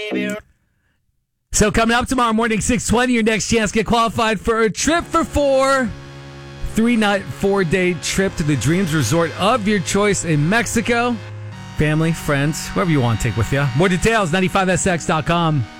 So coming up tomorrow morning, 6:20, your next chance to get qualified for a trip for 4. 3-night, 4-day trip to the Dreams Resort of your choice in Mexico. Family, friends, whoever you want to take with you. More details, 95sx.com.